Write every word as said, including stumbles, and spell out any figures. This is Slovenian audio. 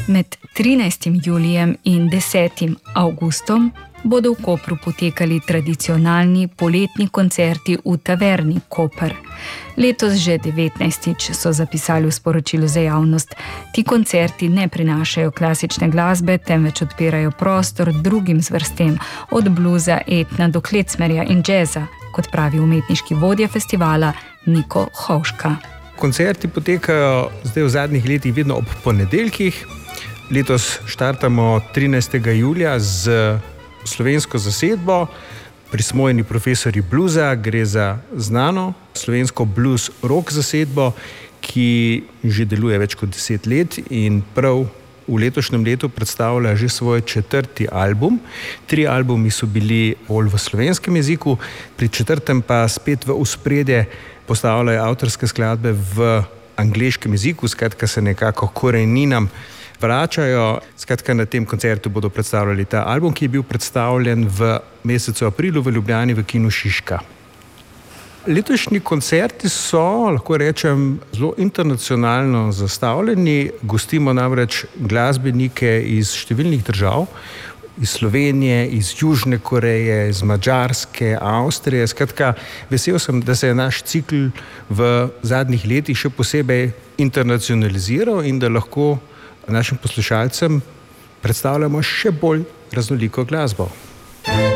Med trinajstim julijem in desetim avgustom bodo v Kopru potekali tradicionalni poletni koncerti v Taverni Koper. Letos že devetnajstič, so zapisali v sporočilu za javnost. Ti koncerti ne prinašajo klasične glasbe, temveč odpirajo prostor drugim zvrstem, od bluza, etna do klecmerja in džeza, kot pravi umetniški vodja festivala Niko Hovška. Koncerti potekajo zdaj v zadnjih letih vedno ob ponedeljkih. Letos štartamo trinajstega julija z slovensko zasedbo, Prismojeni profesori bluza. Gre za znano slovensko blues rock zasedbo, ki že deluje več kot deset let in prav v letošnjem letu predstavlja že svoj četrti album. Tri albumi so bili bolj v slovenskem jeziku, pri četrtem pa spet v ospredje postavljajo avtorske skladbe v angleškem jeziku, skratka se nekako koreninam vračajo. Skratka, na tem koncertu bodo predstavljali ta album, ki je bil predstavljen v mesecu aprilu v Ljubljani v kinu Šiška. Letošnji koncerti so, lahko rečem, zelo internacionalno zastavljeni. Gostimo namreč glasbenike iz številnih držav, iz Slovenije, iz Južne Koreje, iz Madžarske, Avstrije. Skratka, vesel sem, da se je naš cikl v zadnjih letih še posebej internacionaliziral in da lahko našim poslušalcem predstavljamo še bolj raznoliko glasbo.